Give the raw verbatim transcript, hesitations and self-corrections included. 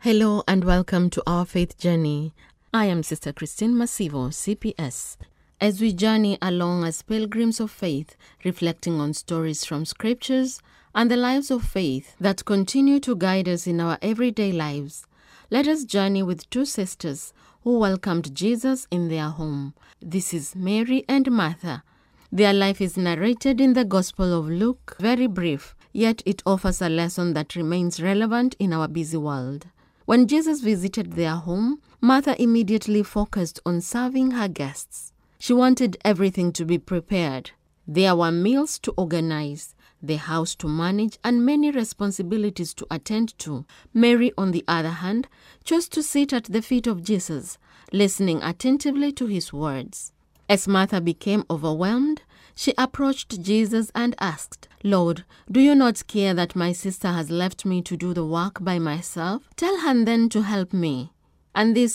Hello and welcome to our faith journey. I am Sister Christine Masivo, C P S. As we journey along as pilgrims of faith, reflecting on stories from scriptures and the lives of faith that continue to guide us in our everyday lives, let us journey with two sisters who welcomed Jesus in their home. This is Mary and Martha. Their life is narrated in the Gospel of Luke, very brief, yet it offers a lesson that remains relevant in our busy world. When Jesus visited their home, Martha immediately focused on serving her guests. She wanted everything to be prepared. There were meals to organize, the house to manage, and many responsibilities to attend to. Mary, on the other hand, chose to sit at the feet of Jesus, listening attentively to his words. As Martha became overwhelmed, she approached Jesus and asked, "Lord, do you not care that my sister has left me to do the work by myself? Tell her then to help me." And this